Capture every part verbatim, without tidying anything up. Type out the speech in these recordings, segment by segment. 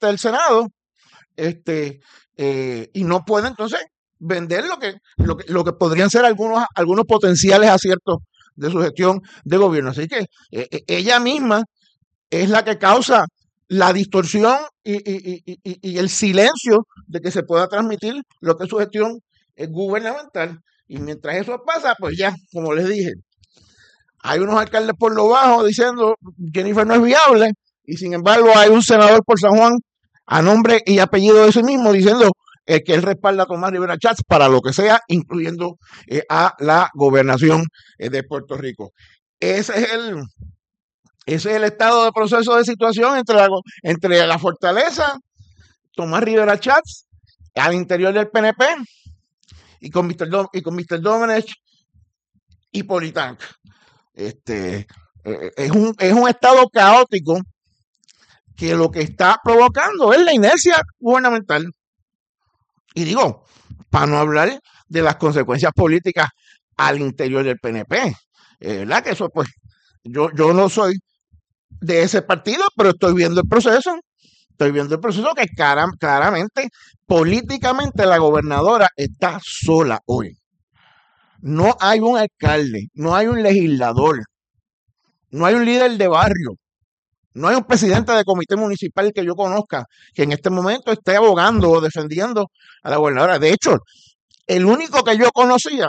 presidente del Senado, este, eh, y no puede entonces vender lo que, lo que, lo que podrían ser algunos, algunos potenciales aciertos de su gestión de gobierno. Así que eh, ella misma es la que causa la distorsión y, y, y, y, y el silencio de que se pueda transmitir lo que es su gestión eh, gubernamental. Y mientras eso pasa, pues ya, como les dije, hay unos alcaldes por lo bajo diciendo Jennifer no es viable, y sin embargo hay un senador por San Juan a nombre y apellido de sí mismo diciendo eh, que él respalda a Tomás Rivera Chats para lo que sea, incluyendo eh, a la gobernación eh, de Puerto Rico. Ese es el ese es el estado de proceso de situación entre la, entre la fortaleza, Tomás Rivera Chats, al interior del P N P y con mister Dom, y con mister Domenech y Politank. Este, eh, es, un, es un estado caótico que lo que está provocando es la inercia gubernamental. Y digo, para no hablar de las consecuencias políticas al interior del P N P, eh, ¿verdad? Que eso, pues, yo, yo no soy de ese partido, pero estoy viendo el proceso, estoy viendo el proceso que cara, claramente, políticamente, la gobernadora está sola hoy. No hay un alcalde, no hay un legislador, no hay un líder de barrio, no hay un presidente de comité municipal que yo conozca que en este momento esté abogando o defendiendo a la gobernadora. De hecho, el único que yo conocía,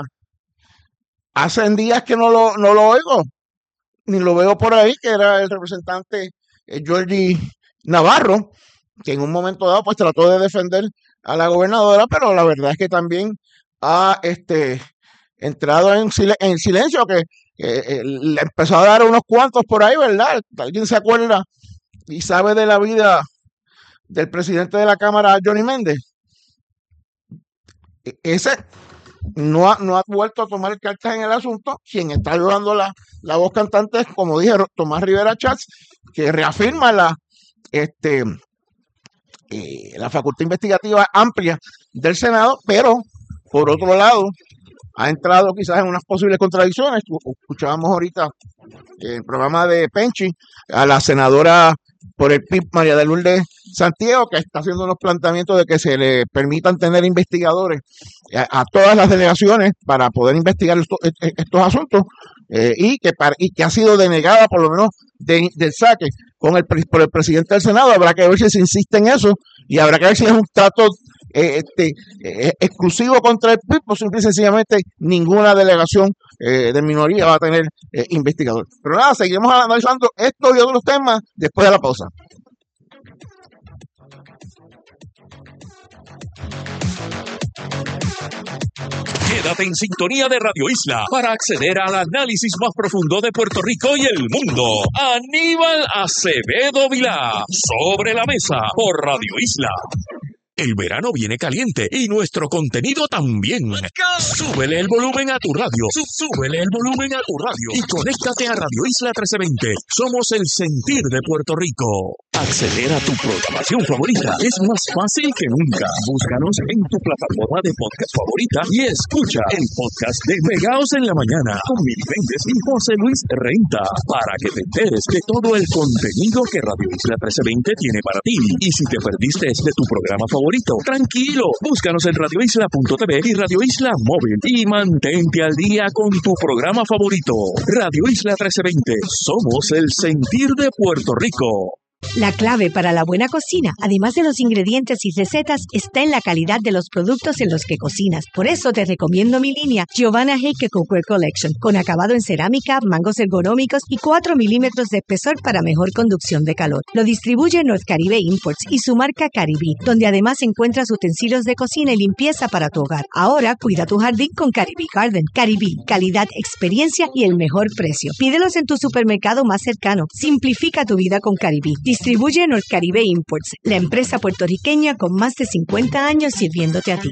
hace días que no lo, no lo oigo, ni lo veo por ahí, que era el representante eh, Georgie Navarro, que en un momento dado pues trató de defender a la gobernadora, pero la verdad es que también ha este, entrado en, sil en silencio, que eh, le empezó a dar unos cuantos por ahí, ¿verdad? ¿Alguien se acuerda y sabe de la vida del presidente de la Cámara, Johnny Méndez? Ese no ha, no ha vuelto a tomar cartas en el asunto. Quien está llevando la, la voz cantante es, como dije, Tomás Rivera Chats, que reafirma la, este, eh, la facultad investigativa amplia del Senado, pero por otro lado ha entrado quizás en unas posibles contradicciones. Escuchábamos ahorita en el programa de Penchi a la senadora por el P I B, María de Lourdes Santiago, que está haciendo unos planteamientos de que se le permitan tener investigadores a, a todas las delegaciones para poder investigar esto, estos asuntos, eh, y, que para, y que ha sido denegada por lo menos de, del saque con el, por el presidente del Senado. Habrá que ver si se insiste en eso y habrá que ver si es un trato eh, este, eh, exclusivo contra el P I B o simple y sencillamente ninguna delegación eh, de minoría va a tener eh, investigador. Pero nada, seguimos analizando estos y otros temas después de la pausa. Quédate en sintonía de Radio Isla para acceder al análisis más profundo de Puerto Rico y el mundo. Aníbal Acevedo Vilá, Sobre la Mesa, por Radio Isla. El verano viene caliente y nuestro contenido también. Súbele el volumen a tu radio. Súbele el volumen a tu radio. Y conéctate a Radio Isla trece veinte. Somos el sentir de Puerto Rico. Acceder a tu programación favorita es más fácil que nunca. Búscanos en tu plataforma de podcast favorita y escucha el podcast de Pegaos en la Mañana con Mili Méndez y José Luis Renta para que te enteres de todo el contenido que Radio Isla trece veinte tiene para ti. Y si te perdiste de tu programa favorito, tranquilo, búscanos en radio isla punto t v y Radio Isla Móvil y mantente al día con tu programa favorito. Radio Isla trece veinte, somos el sentir de Puerto Rico. La clave para la buena cocina, además de los ingredientes y recetas, está en la calidad de los productos en los que cocinas. Por eso te recomiendo mi línea Giovanna Heike Cookware Collection, con acabado en cerámica, mangos ergonómicos y cuatro milímetros de espesor para mejor conducción de calor. Lo distribuye North Caribe Imports y su marca Caribí, donde además encuentras utensilios de cocina y limpieza para tu hogar. Ahora cuida tu jardín con Caribí Garden. Caribí, calidad, experiencia y el mejor precio. Pídelos en tu supermercado más cercano. Simplifica tu vida con Caribí. Distribuye North Caribe Imports, la empresa puertorriqueña con más de cincuenta años sirviéndote a ti.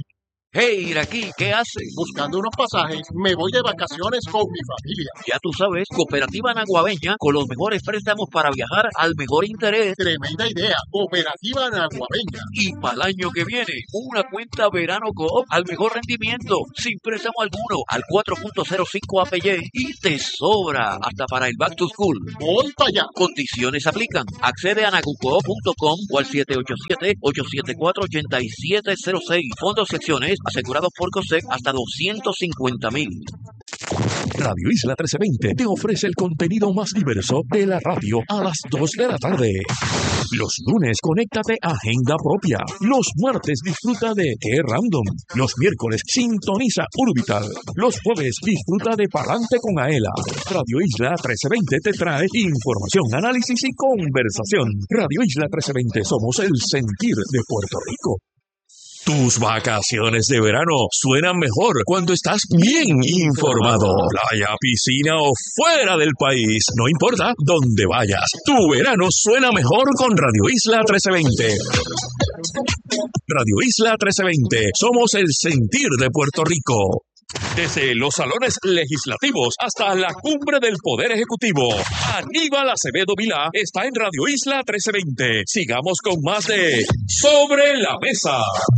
Hey, Iraquí, ¿qué haces? Buscando unos pasajes, me voy de vacaciones con mi familia. Ya tú sabes, Cooperativa Naguabeña, con los mejores préstamos para viajar al mejor interés. Tremenda idea, Cooperativa Naguabeña. Y para el año que viene, una cuenta Verano Coop al mejor rendimiento, sin préstamo alguno, al cuatro punto cero cinco A P Y y te sobra hasta para el Back to School. Voy para allá. Condiciones aplican. Accede a nagucoop punto com o al siete ocho siete, ocho siete cuatro, ocho siete cero seis. Fondos secciones asegurados por COSEC hasta doscientos cincuenta mil. Radio Isla trece veinte te ofrece el contenido más diverso de la radio a las dos de la tarde. Los lunes, conéctate a Agenda Propia. Los martes, disfruta de Qué Random. Los miércoles, sintoniza Orbital. Los jueves, disfruta de Palante con Aela. Radio Isla trece veinte te trae información, análisis y conversación. Radio Isla trece veinte, somos el sentir de Puerto Rico. Tus vacaciones de verano suenan mejor cuando estás bien informado. Playa, piscina o fuera del país, no importa dónde vayas. Tu verano suena mejor con Radio Isla trece veinte. Radio Isla trece veinte, somos el sentir de Puerto Rico. Desde los salones legislativos hasta la cumbre del Poder Ejecutivo, Aníbal Acevedo Vilá está en Radio Isla trece veinte. Sigamos con más de Sobre la Mesa.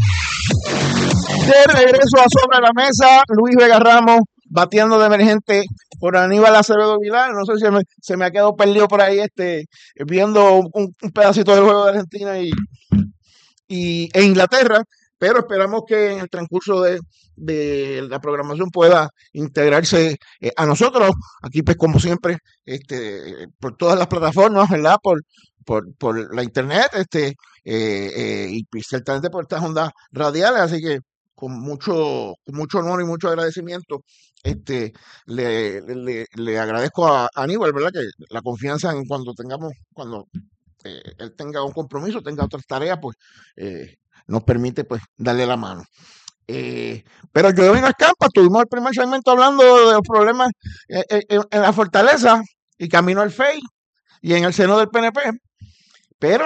De regreso a Sobre la Mesa, Luis Vega Ramos batiendo de emergente por Aníbal Acevedo Vilá. No sé si me, se me ha quedado perdido por ahí este viendo un, un pedacito del juego de Argentina y, y, e Inglaterra, pero esperamos que en el transcurso de, de la programación pueda integrarse eh, a nosotros, aquí pues como siempre, este, por todas las plataformas, ¿verdad? Por, por, por la internet, este, eh, eh, y ciertamente por estas ondas radiales, así que con mucho, con mucho honor y mucho agradecimiento, este, le, le, le agradezco a Aníbal, ¿verdad? Que la confianza en cuando tengamos, cuando eh, él tenga un compromiso, tenga otras tareas, pues eh, nos permite pues darle la mano. Eh, pero yo vine a Campa, tuvimos el primer segmento hablando de los problemas eh, eh, en la Fortaleza y camino al F E I y en el seno del P N P, pero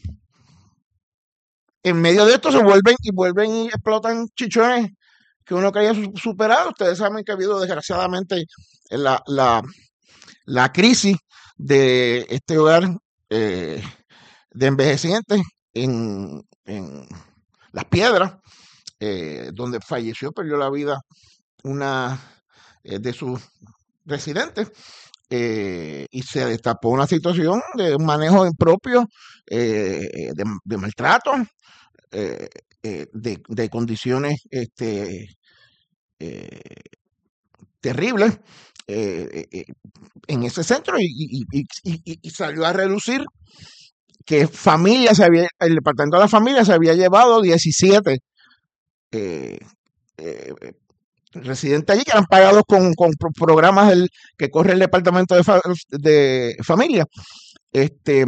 en medio de esto se vuelven y vuelven y explotan chichones que uno creía superado. Ustedes saben que ha habido desgraciadamente la, la, la crisis de este hogar eh, de envejecientes en, en Las Piedras, eh, donde falleció, perdió la vida una eh, de sus residentes, eh, y se destapó una situación de un manejo impropio, eh, de, de maltrato, eh, eh, de, de condiciones este, eh, terribles eh, eh, en ese centro y, y, y, y, y salió a relucir que familia se había, el departamento de la familia se había llevado diecisiete eh, eh, residentes allí que eran pagados con, con programas del, que corre el departamento de, fa, de familia. Este,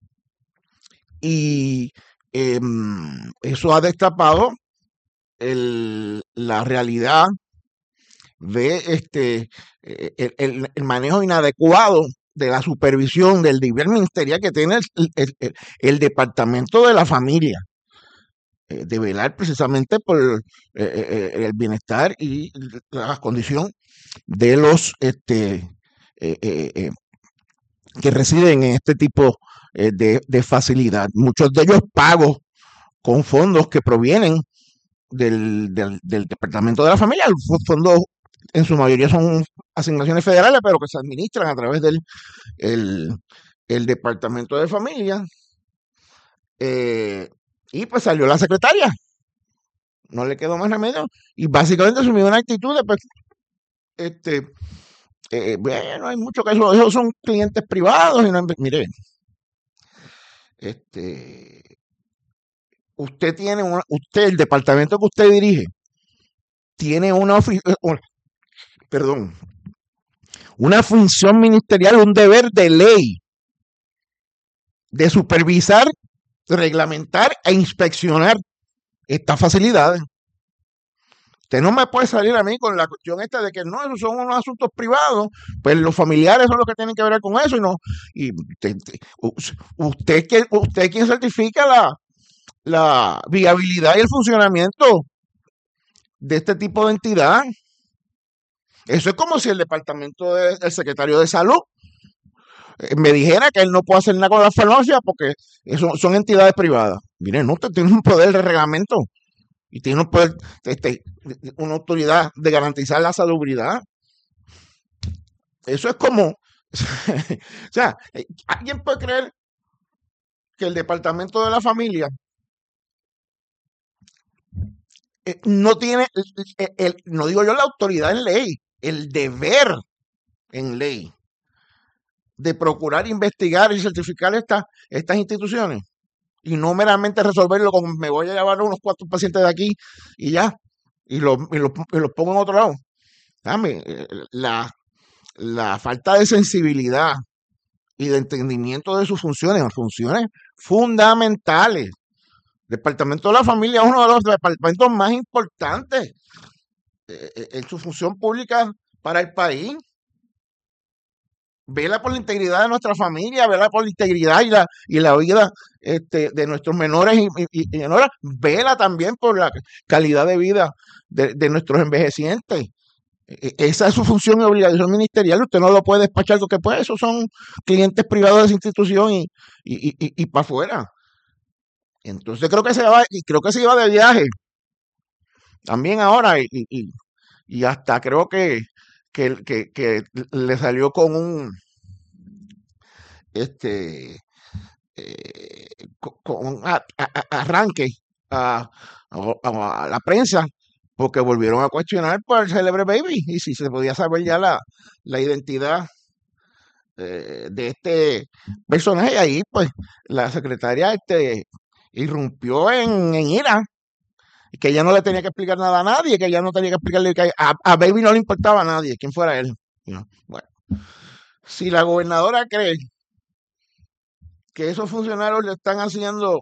y eh, eso ha destapado el, la realidad de este el, el, el manejo inadecuado de la supervisión del nivel ministerial que tiene el, el, el, el departamento de la familia, eh, de velar precisamente por eh, eh, el bienestar y la condición de los este eh, eh, eh, que residen en este tipo eh, de, de facilidad. Muchos de ellos pagos con fondos que provienen del, del, del departamento de la familia. Los fondos en su mayoría son asignaciones federales, pero que se administran a través del el, el departamento de familia. Eh, y pues salió la secretaria, no le quedó más remedio, y básicamente asumió una actitud de pues, este, eh, bueno, hay mucho que eso, esos son clientes privados, y no, mire, este, usted tiene una, usted, el departamento que usted dirige, tiene una oficina, perdón, una función ministerial, un deber de ley de supervisar, reglamentar e inspeccionar estas facilidades. Usted no me puede salir a mí con la cuestión esta de que no, esos son unos asuntos privados, pues los familiares son los que tienen que ver con eso y no, y usted, usted, usted, usted quien certifica la, la viabilidad y el funcionamiento de este tipo de entidad. Eso es como si el departamento de- del secretario de salud eh, me dijera que él no puede hacer nada con las farmacias porque eso son entidades privadas. Miren, no, usted tiene un poder de reglamento y tiene un poder, este, una autoridad de garantizar la salubridad. Eso es como, o sea, eh, ¿alguien puede creer que el departamento de la familia eh, no tiene, el- el- el- no digo yo la autoridad en ley, el deber en ley de procurar investigar y certificar estas estas instituciones y no meramente resolverlo con me voy a llevar unos cuantos pacientes de aquí y ya, y los y los y los pongo en otro lado? Dame, eh, la, la falta de sensibilidad y de entendimiento de sus funciones, funciones fundamentales. El Departamento de la Familia es uno de los departamentos más importantes eh, eh, en su función pública para el país. Vela por la integridad de nuestra familia, vela por la integridad y la, y la vida este, de nuestros menores y, y- y menoras, vela también por la calidad de vida de, de nuestros envejecientes. E- e- Esa es su función y obligación ministerial. Usted no lo puede despachar porque pues esos son clientes privados de esa institución y, y, y, y para afuera. Entonces creo que se va, y creo que se iba de viaje también ahora y, y, y- y hasta creo que, que, que, que le salió con un este eh, co- con un a- a- a- arranque a, a- a la prensa porque volvieron a cuestionar por el célebre Baby y si se podía saber ya la, la identidad eh, de este personaje. Y ahí pues la secretaria este, irrumpió en, en ira y que ella no le tenía que explicar nada a nadie, que ella no tenía que explicarle que a, a Baby no le importaba a nadie, quién fuera él. You know. Bueno, si la gobernadora cree que esos funcionarios le están haciendo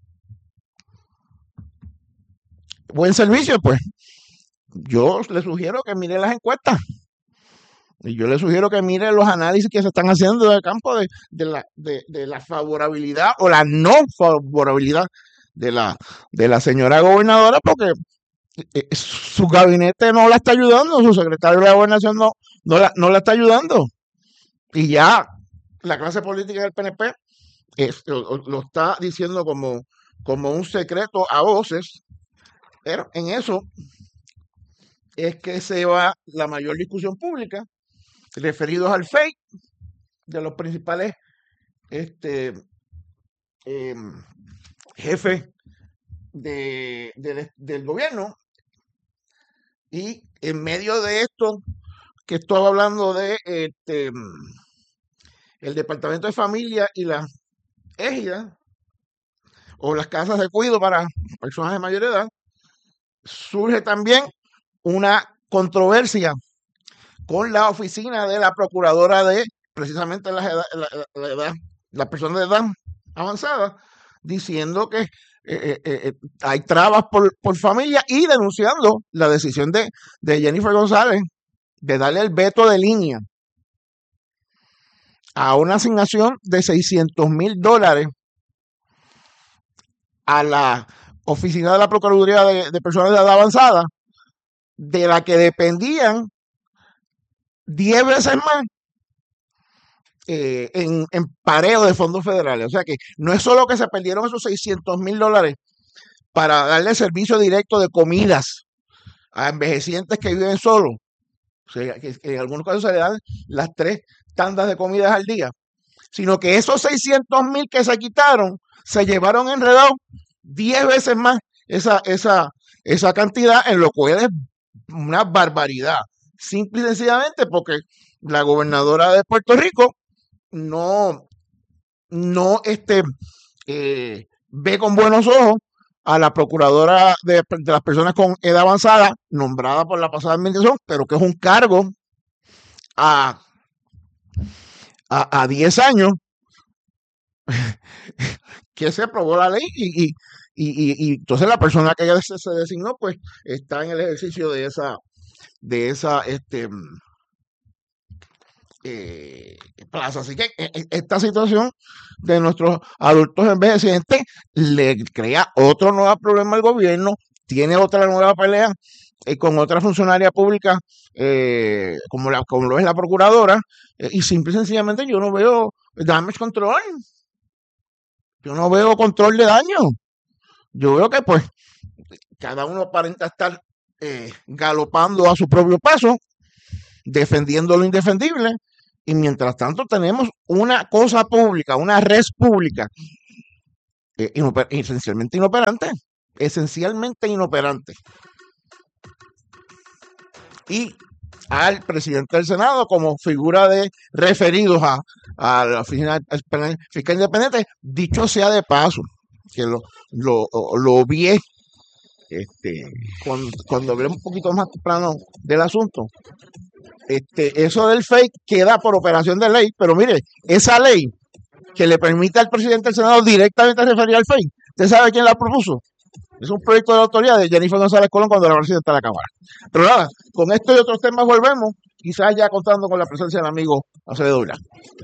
buen servicio, pues yo le sugiero que mire las encuestas y yo le sugiero que mire los análisis que se están haciendo del campo de, de la, de, de la favorabilidad o la no favorabilidad de la, de la señora gobernadora, porque eh, su gabinete no la está ayudando, su secretario de la gobernación no, no, la, no la está ayudando. Y ya la clase política del P N P es- lo, lo está diciendo como, como un secreto a voces, pero en eso es que se va la mayor discusión pública referidos al fake de los principales este, em, jefes de, del, del gobierno. Y en medio de esto que estaba hablando de este, el Departamento de Familia y las égidas o las casas de cuidado para personas de mayor edad, surge también una controversia con la oficina de la procuradora de precisamente las edad- la, la- la edad, las personas de edad avanzada, diciendo que eh, eh, eh, hay trabas por, por familia y denunciando la decisión de, de Jennifer González de darle el veto de línea a una asignación de seiscientos mil dólares a la oficina de la Procuraduría de, de Personas de Edad Avanzada, de la que dependían diez veces más eh, en, en pareo de fondos federales. O sea que no es solo que se perdieron esos seiscientos mil dólares para darle servicio directo de comidas a envejecientes que viven solos. O sea, que, que en algunos casos se le dan las tres tandas de comidas al día, sino que esos seiscientos mil que se quitaron se llevaron enredados diez veces más esa, esa, esa cantidad, en lo cual es una barbaridad. Simple y sencillamente porque la gobernadora de Puerto Rico no, no este, eh, ve con buenos ojos a la procuradora de, de las personas con edad avanzada, nombrada por la pasada administración, pero que es un cargo a, a, a diez años que se aprobó la ley y, y, y, y, y entonces la persona que se, se designó pues está en el ejercicio de esa de esa este eh, plaza. Así que eh, eh, esta situación de nuestros adultos envejecientes le crea otro nuevo problema al gobierno, tiene otra nueva pelea eh, con otra funcionaria pública, eh, como, la, como lo es la procuradora, eh, y simple y sencillamente yo no veo damage control. Yo no veo control de daño. Yo veo que pues cada uno aparenta estar eh, galopando a su propio paso, defendiendo lo indefendible, y mientras tanto tenemos una cosa pública, una red pública, eh, inoper- esencialmente inoperante, esencialmente inoperante. Y al presidente del Senado como figura de referidos a, a la oficina del fiscal independiente, dicho sea de paso, que lo, lo, lo vi este, cuando, cuando hablé un poquito más temprano del asunto. Este, eso del fake queda por operación de ley, pero mire, esa ley que le permite al presidente del Senado directamente referir al fake, ¿usted sabe quién la propuso? Es un proyecto de la autoridad de Jennifer González Colón cuando era presidenta de la Cámara. Pero nada, con esto y otros temas volvemos, quizás ya contando con la presencia del amigo Acevedo Vilá.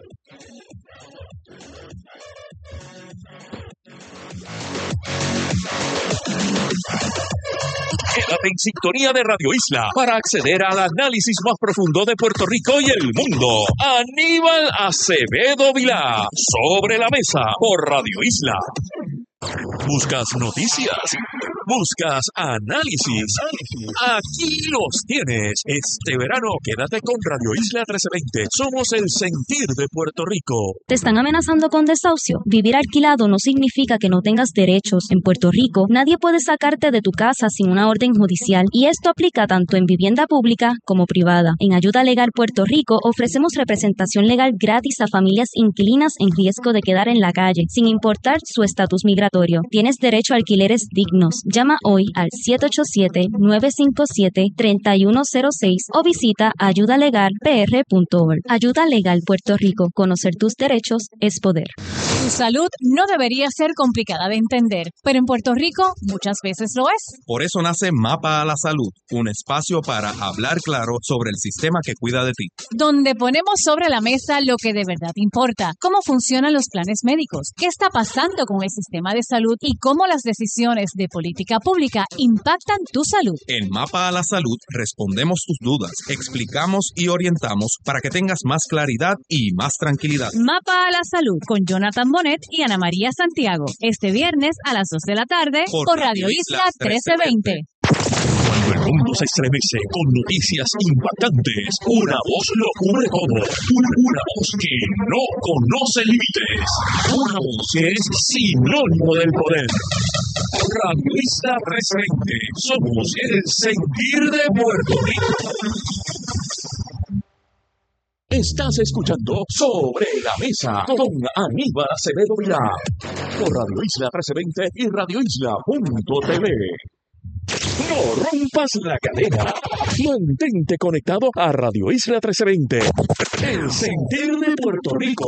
Quédate en sintonía de Radio Isla para acceder al análisis más profundo de Puerto Rico y el mundo. Aníbal Acevedo Vilá, sobre la mesa por Radio Isla. ¿Buscas noticias? ¿Buscas análisis? Aquí los tienes. Este verano quédate con Radio Isla trece veinte. Somos el sentir de Puerto Rico. ¿Te están amenazando con desahucio? Vivir alquilado no significa que no tengas derechos. En Puerto Rico, nadie puede sacarte de tu casa sin una orden judicial, y esto aplica tanto en vivienda pública como privada. En Ayuda Legal Puerto Rico ofrecemos representación legal gratis a familias inquilinas en riesgo de quedar en la calle, sin importar su estatus migratorio. Tienes derecho a alquileres dignos. Llama hoy al siete ocho siete, nueve cinco siete, tres uno cero seis o visita ayuda legal p r punto org. Ayuda Legal Puerto Rico. Conocer tus derechos es poder. Tu salud no debería ser complicada de entender, pero en Puerto Rico muchas veces lo es. Por eso nace Mapa a la Salud, un espacio para hablar claro sobre el sistema que cuida de ti. Donde ponemos sobre la mesa lo que de verdad importa, cómo funcionan los planes médicos, qué está pasando con el sistema de salud y cómo las decisiones de política pública impactan tu salud. En Mapa a la Salud respondemos tus dudas, explicamos y orientamos para que tengas más claridad y más tranquilidad. Mapa a la Salud con Jonathan Bonet y Ana María Santiago. Este viernes a las dos de la tarde por, por Radio Isla trece veinte. Cuando el mundo se estremece con noticias impactantes, una voz lo cubre todo. Una, una voz que no conoce límites. Una voz que es sinónimo del poder. Radio Isla trece veinte. Somos el sentir de Puerto Rico. Estás escuchando Sobre la Mesa con Aníbal Acevedo Vilá por Radio Isla trece veinte y radio isla punto t v. No rompas la cadena. Mantente conectado a Radio Isla trece veinte, el sentir de Puerto Rico.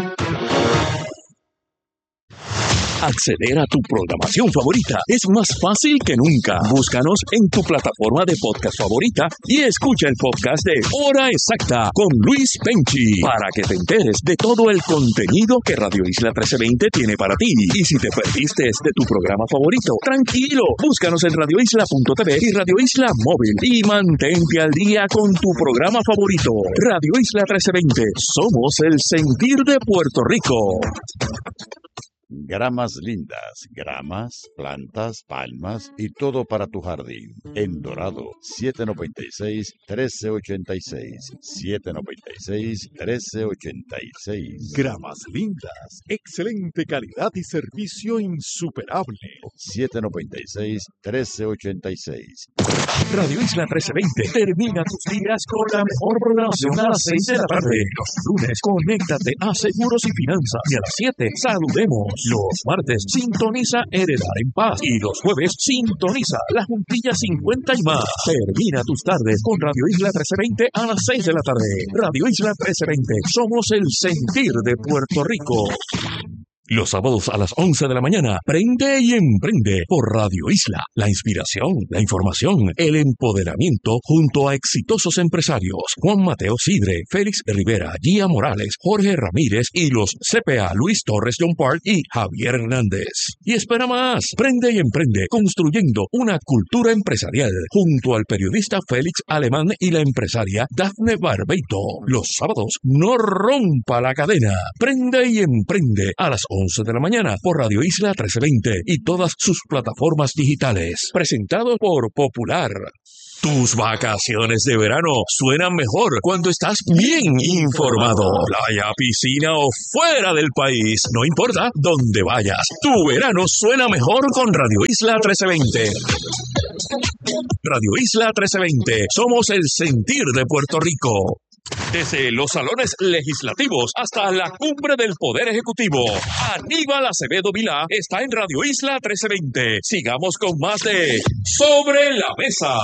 Acceder a tu programación favorita es más fácil que nunca. Búscanos en tu plataforma de podcast favorita y escucha el podcast de Hora Exacta con Luis Penchi para que te enteres de todo el contenido que Radio Isla trece veinte tiene para ti. Y si te perdiste de tu programa favorito, tranquilo, búscanos en radio isla punto t v y Radio Isla Móvil y mantente al día con tu programa favorito. Radio Isla trece veinte, somos el sentir de Puerto Rico. Gramas lindas, gramas, plantas, palmas y todo para tu jardín. En Dorado, siete noventa y seis, trece ochenta y seis. siete noventa y seis, trece ochenta y seis. Gramas lindas, excelente calidad y servicio insuperable. siete noventa y seis, trece ochenta y seis. Radio Isla trece veinte termina tus días con la mejor programación a las seis de la tarde. Los lunes, conéctate a Seguros y Finanzas y a las siete, saludemos. Los martes, sintoniza Heredar en Paz. Y los jueves, sintoniza La Juntilla cincuenta y más. Termina tus tardes con Radio Isla trece veinte a las seis de la tarde. Radio Isla trece veinte, somos el sentir de Puerto Rico. Los sábados a las once de la mañana, Prende y Emprende por Radio Isla. La inspiración, la información, el empoderamiento junto a exitosos empresarios. Juan Mateo Sidre, Félix Rivera, Gia Morales, Jorge Ramírez y los C P A Luis Torres John Park y Javier Hernández. Y espera más, Prende y Emprende, construyendo una cultura empresarial junto al periodista Félix Alemán y la empresaria Dafne Barbeito. Los sábados, no rompa la cadena. Prende y Emprende a las once de la mañana por Radio Isla trece veinte y todas sus plataformas digitales. Presentado por Popular. Tus vacaciones de verano suenan mejor cuando estás bien informado. Playa, piscina o fuera del país, no importa dónde vayas. Tu verano suena mejor con Radio Isla trece veinte. Radio Isla trece veinte. Somos el sentir de Puerto Rico. Desde los salones legislativos hasta la cumbre del Poder Ejecutivo, Aníbal Acevedo Vilá está en Radio Isla trece veinte. Sigamos con más de Sobre la Mesa.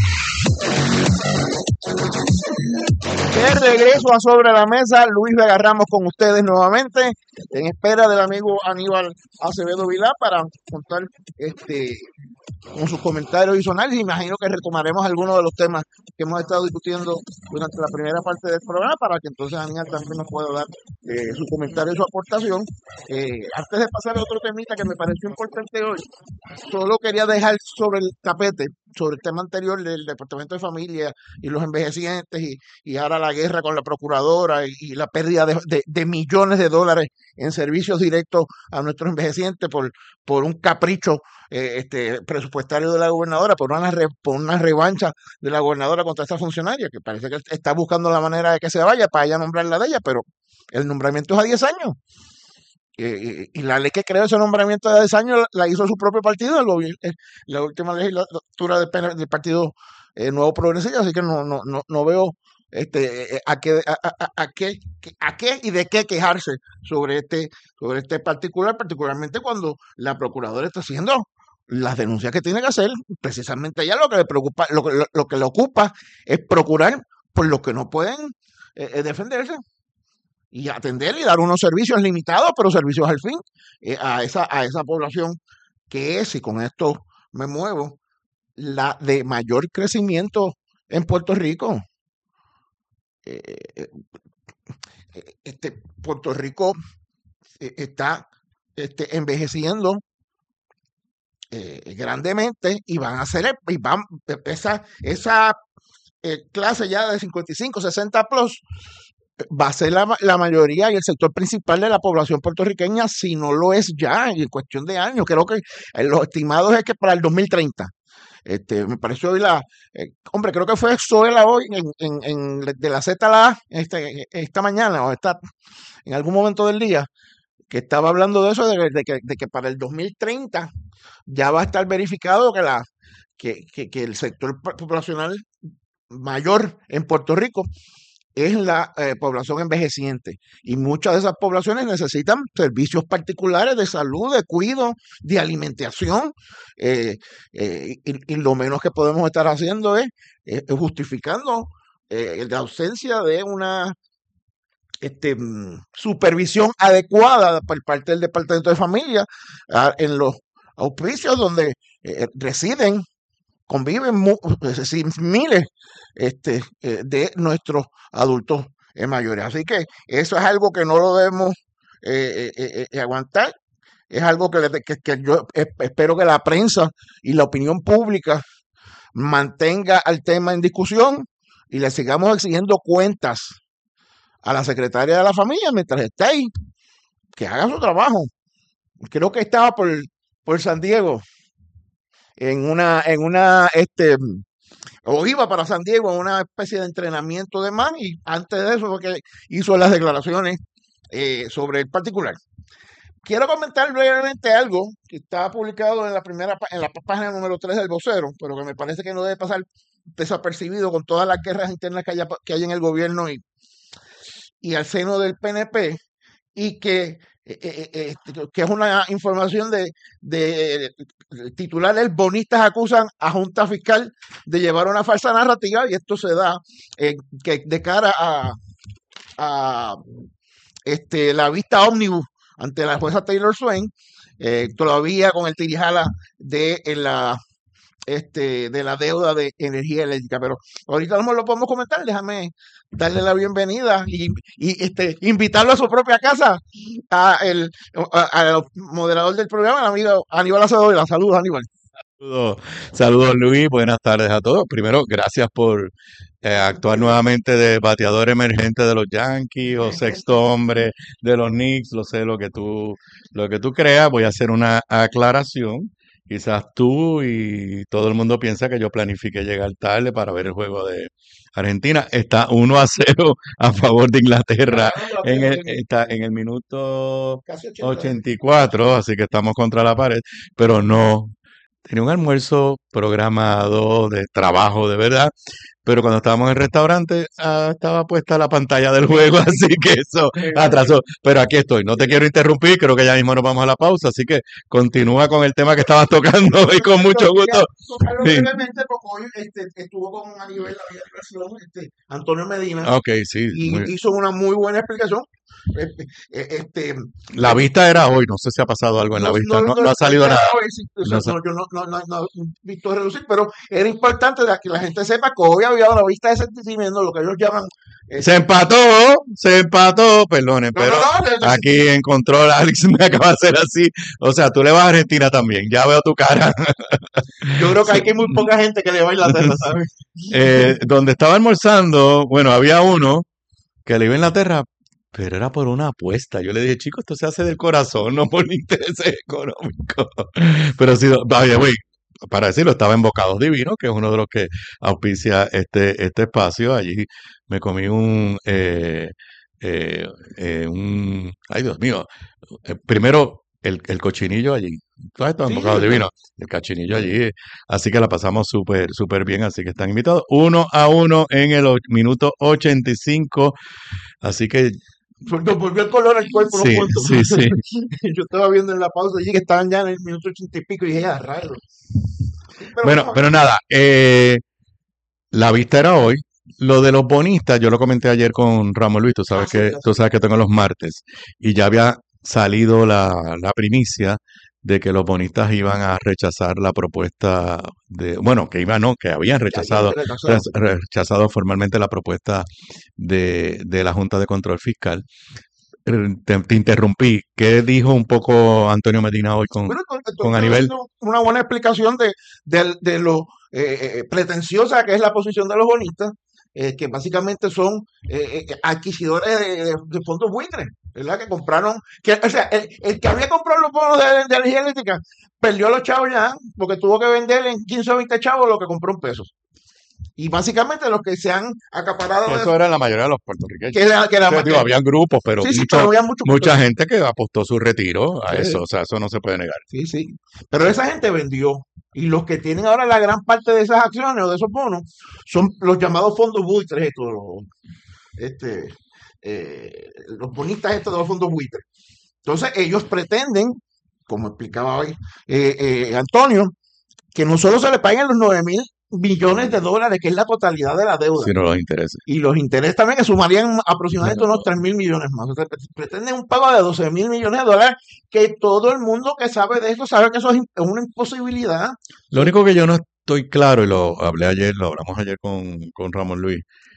De regreso a Sobre la Mesa, Luis Vega Ramos con ustedes nuevamente, en espera del amigo Aníbal Acevedo Vilá para contar este con sus comentarios y su análisis. Imagino que retomaremos algunos de los temas que hemos estado discutiendo durante la primera parte del programa para que entonces Aníbal también nos pueda dar eh, su comentario y su aportación. Eh, antes de pasar a otro temita que me pareció importante hoy, solo quería dejar sobre el tapete, sobre el tema anterior del Departamento de Familia y los envejecientes y, y ahora la guerra con la procuradora y, y la pérdida de, de, de millones de dólares en servicios directos a nuestros envejecientes por, por un capricho eh, este, presupuestario de la gobernadora, por una, re, por una revancha de la gobernadora contra esta funcionaria, que parece que está buscando la manera de que se vaya para ella nombrarla de ella, pero el nombramiento es a diez años. Eh, y, y la ley que creó ese nombramiento de diez años la, la hizo su propio partido, el, el, la última legislatura del, del Partido eh, Nuevo Progresista, así que no, no, no, no veo este, a, qué, a, a, a, qué, a qué y de qué quejarse sobre este, sobre este particular, particularmente cuando la procuradora está haciendo las denuncias que tiene que hacer. Precisamente ella lo que le preocupa, lo, lo, lo que le ocupa es procurar por los que no pueden eh, defenderse y atender y dar unos servicios limitados, pero servicios al fin, eh, a, esa, a esa población que es, y con esto me muevo, la de mayor crecimiento en Puerto Rico. Eh, este, Puerto Rico eh, está este, envejeciendo eh, grandemente y van a hacer y van, esa, esa eh, clase ya de cincuenta y cinco, sesenta plus va a ser la, la mayoría y el sector principal de la población puertorriqueña, si no lo es ya, en cuestión de años. Creo que eh, los estimados es que para el dos mil treinta. Este, me pareció hoy la, eh, hombre, creo que fue Zoela hoy en, en, en, de la Z a la A este, esta mañana o esta, en algún momento del día, que estaba hablando de eso, de, de, que, de que para el dos mil treinta ya va a estar verificado que, la, que, que, que el sector poblacional mayor en Puerto Rico es la eh, población envejeciente, y muchas de esas poblaciones necesitan servicios particulares de salud, de cuidado, de alimentación, eh, eh, y, y lo menos que podemos estar haciendo es, es justificando eh, la ausencia de una este, supervisión adecuada por parte del Departamento de Familia ah, en los auspicios donde eh, residen, conviven mu- miles este, eh, de nuestros adultos eh, mayores. Así que eso es algo que no lo debemos eh, eh, eh, aguantar. Es algo que, que, que yo espero que la prensa y la opinión pública mantenga el tema en discusión y le sigamos exigiendo cuentas a la secretaria de la familia mientras esté ahí, que haga su trabajo. Creo que estaba por, por San Diego en una, en una, este, o iba para San Diego en una especie de entrenamiento de man, y antes de eso fue que hizo las declaraciones eh, sobre el particular. Quiero comentar brevemente algo que estaba publicado en la primera en la página número tres del Vocero, pero que me parece que no debe pasar desapercibido con todas las guerras internas que, haya, que hay en el gobierno y, y al seno del P N P, y que, eh, eh, que es una información de, de titulares: bonistas acusan a Junta Fiscal de llevar una falsa narrativa, y esto se da eh, que de cara a, a este, la vista ómnibus ante la jueza Taylor Swain, eh, todavía con el tirijala de en la este de la deuda de energía eléctrica, pero ahorita no lo podemos comentar. Déjame darle la bienvenida y, y este invitarlo a su propia casa a el al moderador del programa, el amigo Aníbal Acevedo Vilá. Saludos, Aníbal. Saludos, saludos Luis, buenas tardes a todos. Primero, gracias por eh, actuar nuevamente de bateador emergente de los Yankees o sexto hombre de los Knicks, lo sé, lo que tú, lo que tú creas. Voy a hacer una aclaración. Quizás tú y todo el mundo piensa que yo planifiqué llegar tarde para ver el juego de Argentina. Está uno a cero a favor de Inglaterra en el, está en el minuto ochenta y cuatro, así que estamos contra la pared, pero no. Tenía un almuerzo programado de trabajo de verdad, pero cuando estábamos en el restaurante ah, estaba puesta la pantalla del juego, así que eso atrasó. Pero aquí estoy, no te quiero interrumpir, creo que ya mismo nos vamos a la pausa, así que continúa con el tema que estabas tocando y con mucho gusto. Sí. Porque hoy este, estuvo con a nivel de la vibración, este, Antonio Medina, Ok, sí. y muy- hizo una muy buena explicación. Este, eh, este, La vista era hoy, no sé si ha pasado algo en la vista, no, no ha salido nada. hoy sí, o sea, No sa- no, yo no, no, no, no he visto reducir, pero era importante de que la gente sepa que hoy había una vista de sentimiento, lo que ellos llaman. eh, Se empató, se empató, perdonen, no, pero no, no, no, aquí en control Alex me acaba de hacer así. O sea, tú le vas a Argentina también, ya veo tu cara. yo creo que Sí. hay que muy poca gente que le va a Inglaterra, ¿sabes? Eh, donde estaba almorzando, bueno, había uno que le iba a Inglaterra, pero era por una apuesta. Yo le dije, chicos, esto se hace del corazón, no por intereses económicos. Pero sí, vaya, güey, para decirlo, estaba en Bocados Divinos, que es uno de los que auspicia este, este espacio. Allí me comí un, eh, eh, eh, un, ay Dios mío, eh, primero el, el cochinillo allí. Todo esto en Sí, Bocados sí, Divinos, el cochinillo allí. Así que la pasamos súper, súper bien. Así que están invitados. Uno a uno en el o- minuto ochenta y cinco. Así que Nos volvió el color al cuerpo, no sí, punto. sí, sí. Yo estaba viendo en la pausa allí que estaban ya en el minuto ochenta y pico y dije, ya, raro. Pero Bueno, vamos a pero nada, eh, la vista era hoy. Lo de los bonistas, yo lo comenté ayer con Ramón Luis, tú sabes Ah, sí, que, ya tú sé. sabes que tengo los martes, y ya había salido la, la primicia de que los bonistas iban a rechazar la propuesta de, bueno, que iban, no, que habían Ya, ya rechazado, se rechazado. re- rechazado formalmente la propuesta de, de la Junta de Control Fiscal. Eh, Te, te interrumpí. ¿Qué dijo un poco Antonio Medina hoy con, Bueno, entonces, con estaba Aníbal? haciendo una buena explicación de, de, de lo eh, eh, pretenciosa que es la posición de los bonistas, eh, que básicamente son eh, eh, adquisidores de, de- de fondos buitres, ¿verdad? Que compraron, que, o sea, el, el que había comprado los bonos de, de energía eléctrica perdió los chavos ya, porque tuvo que vender en quince o veinte chavos lo que compró en pesos. Y básicamente los que se han acaparado de Eso eso, era la mayoría de los puertorriqueños. que era, que era O sea, más digo, que. habían grupos, pero Sí, sí, mucho, pero había mucho. mucha gente que apostó su retiro a Sí, eso. O sea, eso no se puede negar. sí, sí. Pero esa gente vendió. Y los que tienen ahora la gran parte de esas acciones o de esos bonos son los llamados fondos buitres, estos, los, este, eh, los bonistas estos de los fondos buitres. Entonces ellos pretenden, como explicaba hoy eh, eh, Antonio, que no solo se le paguen los nueve mil millones de dólares, que es la totalidad de la deuda, Si no los intereses. y los intereses también, que sumarían aproximadamente unos tres mil millones más. O sea, pre- pretenden un pago de doce mil millones de dólares, que todo el mundo que sabe de esto sabe que eso es im- es una imposibilidad. Lo único que yo no estoy claro, y lo hablé ayer, lo hablamos ayer con, con Ramón Luis,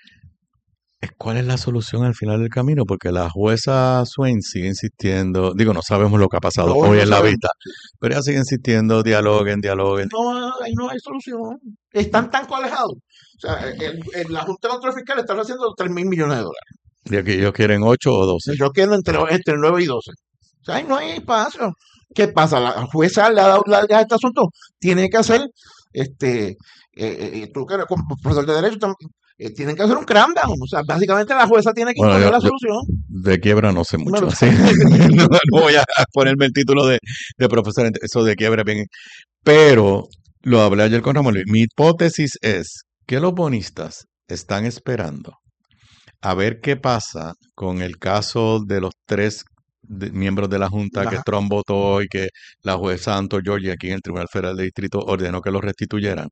es cuál es la solución al final del camino, porque la jueza Swain sigue insistiendo, digo, no sabemos lo que ha pasado No, hoy no en la sabemos. vista, pero ella sigue insistiendo, dialoguen, dialoguen. No, ahí no hay solución. Están tan colejados. O sea, el- el- la Junta de Control Fiscal está ofreciendo tres mil millones de dólares. Y aquí ellos quieren ocho o doce. Yo quiero entre, entre nueve y doce. O sea, ahí no hay espacio. ¿Qué pasa? La jueza le ha dado largas a este asunto. Tiene que hacer, este, eh, eh, tú que eres como profesor de Derecho, tam- eh, tienen que hacer un crackdown. O sea, básicamente la jueza tiene que Bueno, imponer yo, la yo solución. de quiebra no sé mucho, Bueno, así no, no voy a ponerme el título de, de profesor, eso de quiebra bien. Pero lo hablé ayer con Ramón Luis. Mi hipótesis es que los bonistas están esperando a ver qué pasa con el caso de los tres de- miembros de la Junta que Ajá. Trump votó y que la jueza Anto Georgia aquí en el Tribunal Federal de Distrito ordenó que los restituyeran.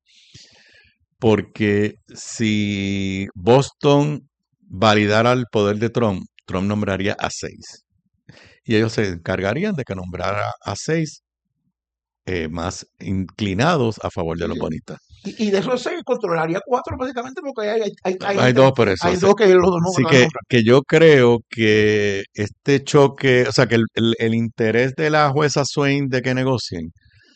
Porque si Boston validara el poder de Trump, Trump nombraría a seis. y ellos se encargarían de que nombrara a seis eh, más inclinados a favor de los bonistas. Y, y de esos seis controlaría cuatro básicamente porque hay, hay, hay, hay, hay dos por eso. Hay sí. dos que los dos no Así van a que, nombrar. que yo creo que este choque, o sea, que el, el, el interés de la jueza Swain de que negocien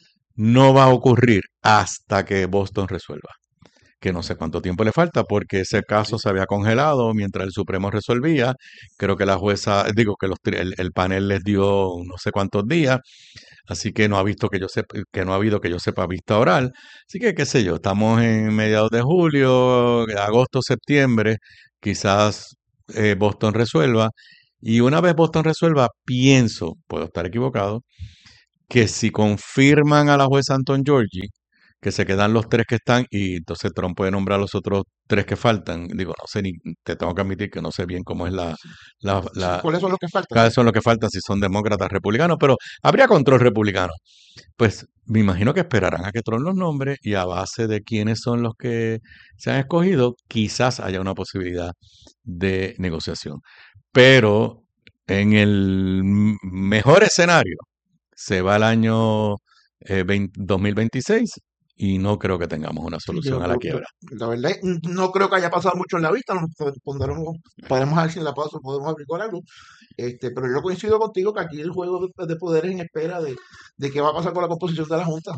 no va a ocurrir hasta que Boston resuelva. Que no sé cuánto tiempo le falta, porque ese caso se había congelado mientras el Supremo resolvía. Creo que la jueza, digo que los, el, el panel les dio no sé cuántos días, así que no ha visto que yo sepa, que no ha habido que yo sepa vista oral. Así que qué sé yo, estamos en mediados de julio, agosto, septiembre, quizás eh, Boston resuelva. Y una vez Boston resuelva, pienso, puedo estar equivocado, que si confirman a la jueza Anton-Georgi, que se quedan los tres que están y entonces Trump puede nombrar a los otros tres que faltan. Digo, no sé, ni te tengo que admitir que no sé bien cómo es la... la, la ¿Cuáles son los que faltan? ¿Cuáles son los que faltan? Si son demócratas, republicanos, pero habría control republicano. Pues me imagino que esperarán a que Trump los nombre y a base de quiénes son los que se han escogido, quizás haya una posibilidad de negociación. Pero en el mejor escenario se va el año eh, veinte, dos mil veintiséis y no creo que tengamos una solución Yo, a la yo, quiebra. La verdad, no creo que haya pasado mucho en la vista. Nos pondremos, podemos ver si en la pausa podemos averiguar algo. Este, pero yo coincido contigo que aquí el juego de, de poderes en espera de, de qué va a pasar con la composición de la Junta.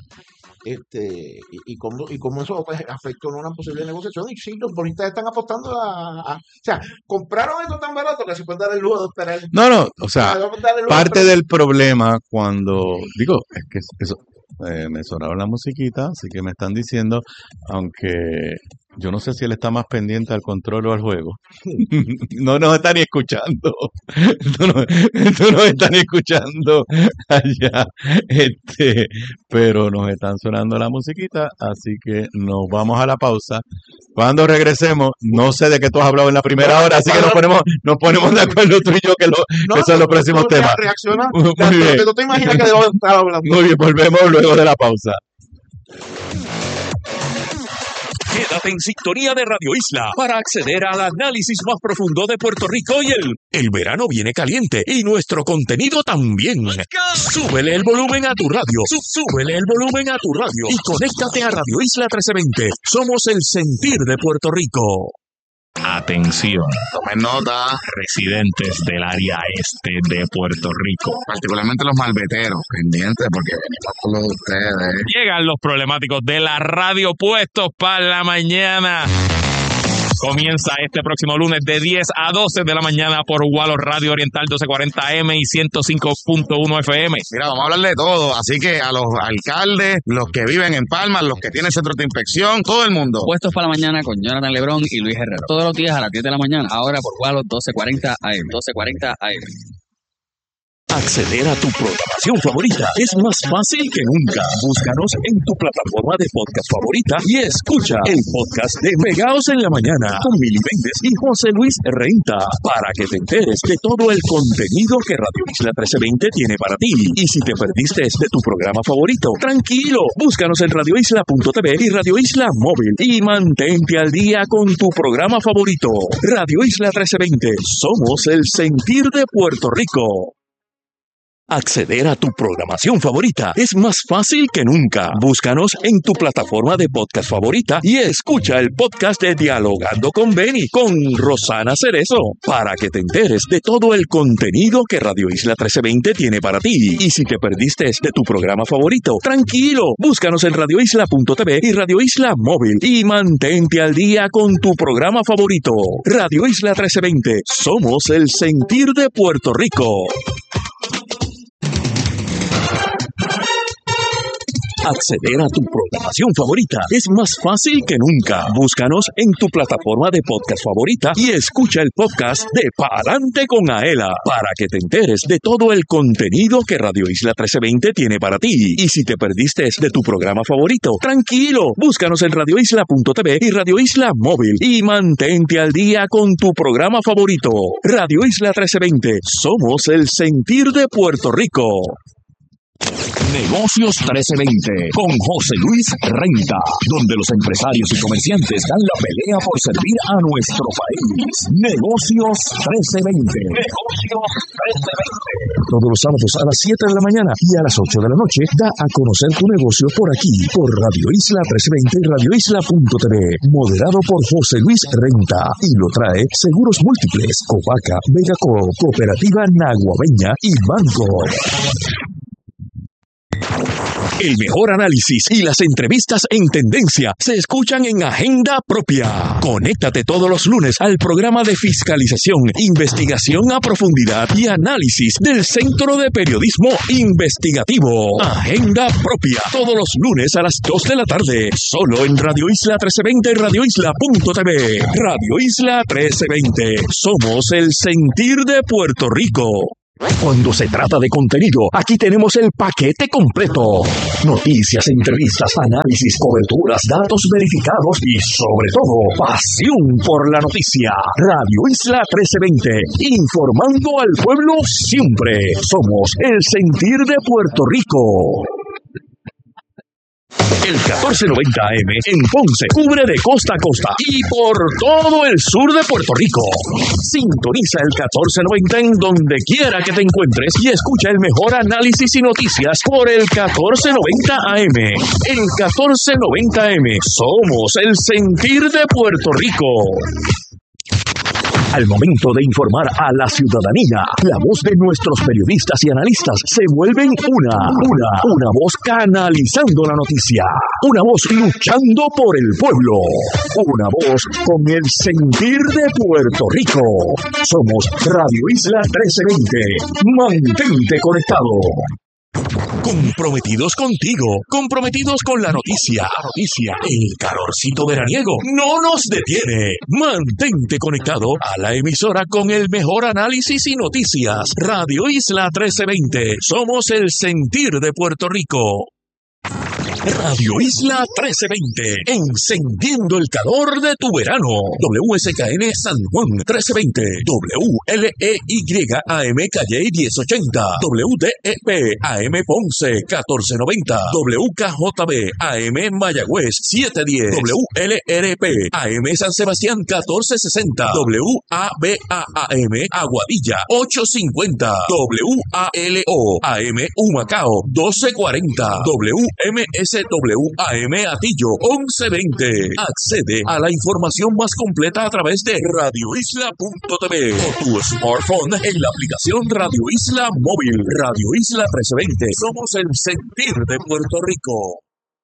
Este, y, y, cómo, y cómo eso pues, afecta a una posible negociación. Y sí, los bonistas están apostando a, a. O sea, compraron esto tan barato que se pueden dar el lujo de esperar. No, no, o sea, parte de del problema cuando. Digo, es que eso. Eh, me sonaron la musiquita, así que me están diciendo, aunque yo no sé si él está más pendiente al control o al juego. No nos están ni escuchando. No, no, no nos están escuchando allá. Este, pero nos están sonando la musiquita, así que nos vamos a la pausa. Cuando regresemos, no sé de qué tú has hablado en la primera hora, así que nos ponemos, nos ponemos de acuerdo tú y yo que, lo, no, que son los próximos temas. Reacciona, Muy bien. ¿Tú te imaginas que debo estar hablando? Muy bien, volvemos luego de la pausa. Quédate en sintonía de Radio Isla para acceder al análisis más profundo de Puerto Rico y el... El verano viene caliente y nuestro contenido también. Súbele el volumen a tu radio. Súbele el volumen a tu radio y conéctate a Radio Isla trece veinte. Somos el sentir de Puerto Rico. Atención, tomen nota, residentes del área este de Puerto Rico, particularmente los malveteros, pendientes porque venimos con los de ustedes. Llegan los problemáticos de la radio puestos para la mañana. Comienza este próximo lunes de diez a doce de la mañana por Gualo Radio Oriental doce cuarenta eme y ciento cinco punto uno efe eme. Mira, vamos a hablar de todo, así que a los alcaldes, los que viven en Palma, los que tienen centros de inspección, todo el mundo. Puestos para la mañana con Jonathan Lebrón y Luis Herrero. Todos los días a las diez de la mañana, ahora por Gualo doce cuarenta a eme. doce cuarenta a eme. Acceder a tu programación favorita es más fácil que nunca. Búscanos en tu plataforma de podcast favorita y escucha el podcast de Pegaos en la Mañana con Mili Méndez y José Luis Renta para que te enteres de todo el contenido que Radio Isla trece veinte tiene para ti. Y si te perdiste de tu programa favorito, tranquilo, búscanos en radio isla punto t v y Radio Isla Móvil y mantente al día con tu programa favorito. Radio Isla trece veinte, somos el sentir de Puerto Rico. Acceder a tu programación favorita es más fácil que nunca. Búscanos en tu plataforma de podcast favorita y escucha el podcast de Dialogando con Beni con Rosana Cerezo para que te enteres de todo el contenido que Radio Isla trece veinte tiene para ti. Y si te perdiste de tu programa favorito, tranquilo, búscanos en radio isla punto t v y Radio Isla Móvil y mantente al día con tu programa favorito. Radio Isla trece veinte, somos el sentir de Puerto Rico. Acceder a tu programación favorita es más fácil que nunca. Búscanos en tu plataforma de podcast favorita y escucha el podcast de Pa'lante con Aela para que te enteres de todo el contenido que Radio Isla trece veinte tiene para ti. Y si te perdiste de tu programa favorito, tranquilo, búscanos en radio isla punto t v y Radio Isla Móvil y mantente al día con tu programa favorito. Radio Isla trece veinte, somos el sentir de Puerto Rico. Negocios trece veinte con José Luis Renta, donde los empresarios y comerciantes dan la pelea por servir a nuestro país. Negocios trece veinte. Negocios trece veinte. Todos los sábados a las siete de la mañana y a las ocho de la noche, da a conocer tu negocio por aquí, por Radio Isla trescientos veinte y radio isla punto t v. Moderado por José Luis Renta. Y lo trae Seguros Múltiples, Copaca, Vegaco, Cooperativa Naguabeña y Banco. El mejor análisis y las entrevistas en tendencia se escuchan en Agenda Propia. Conéctate todos los lunes al programa de fiscalización, investigación a profundidad y análisis del Centro de Periodismo Investigativo. Agenda Propia, todos los lunes a las dos de la tarde, solo en Radio Isla trece veinte y radio isla punto t v. Radio Isla trece veinte, somos el sentir de Puerto Rico. Cuando se trata de contenido, aquí tenemos el paquete completo. Noticias, entrevistas, análisis, coberturas, datos verificados y, sobre todo, pasión por la noticia. Radio Isla trece veinte, informando al pueblo siempre. Somos el sentir de Puerto Rico. El catorce noventa A M en Ponce cubre de costa a costa y por todo el sur de Puerto Rico. Sintoniza el catorce noventa en donde quiera que te encuentres y escucha el mejor análisis y noticias por el catorce noventa A M. El catorce noventa A M, somos el sentir de Puerto Rico. Al momento de informar a la ciudadanía, la voz de nuestros periodistas y analistas se vuelven una, una, una voz canalizando la noticia, una voz luchando por el pueblo, una voz con el sentir de Puerto Rico. Somos Radio Isla trece veinte. Mantente conectado. Comprometidos contigo, comprometidos con la noticia, noticia, el calorcito veraniego no nos detiene. Mantente conectado a la emisora con el mejor análisis y noticias. Radio Isla trece veinte, somos el sentir de Puerto Rico. Radio Isla trece veinte, encendiendo el calor de tu verano. W S K N San Juan trece veinte, W L E Y A M Calle diez ochenta, W D E P A M Ponce catorce noventa, W K J B A M Mayagüez setecientos diez, W L R P A M San Sebastián catorce sesenta, W A B A A M Aguadilla ochocientos cincuenta, W A L O A M Humacao doce cuarenta, W M S W A M Atillo once veinte. Accede a la información más completa a través de radio isla punto t v o tu smartphone en la aplicación Radio Isla Móvil. Radio Isla trece veinte. Somos el sentir de Puerto Rico.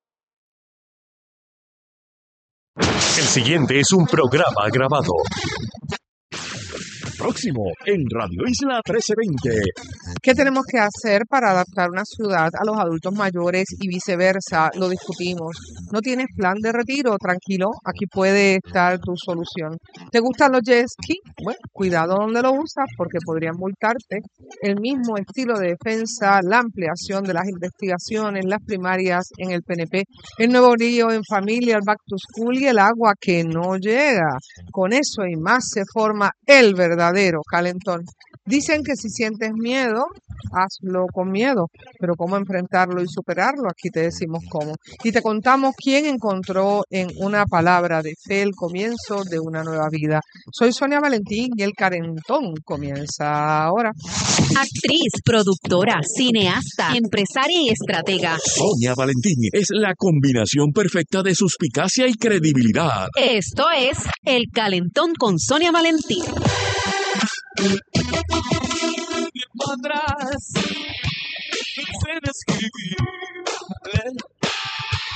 El siguiente es un programa grabado. Próximo en Radio Isla trece veinte. ¿Qué tenemos que hacer para adaptar una ciudad a los adultos mayores y viceversa? Lo discutimos. ¿No tienes plan de retiro? Tranquilo, aquí puede estar tu solución. ¿Te gustan los jet ski? Bueno, cuidado donde lo usas porque podrían multarte. El mismo estilo de defensa, la ampliación de las investigaciones, las primarias en el P N P, el nuevo río en familia, el back to school y el agua que no llega. Con eso y más se forma el verdadero calentón. Dicen que si sientes miedo, hazlo con miedo, pero cómo enfrentarlo y superarlo, aquí te decimos cómo. Y te contamos quién encontró en una palabra de fe el comienzo de una nueva vida. Soy Sonia Valentín y el calentón comienza ahora. Actriz, productora, cineasta, empresaria y estratega. Sonia Valentín es la combinación perfecta de suspicacia y credibilidad. Esto es El Calentón con Sonia Valentín. Atrás,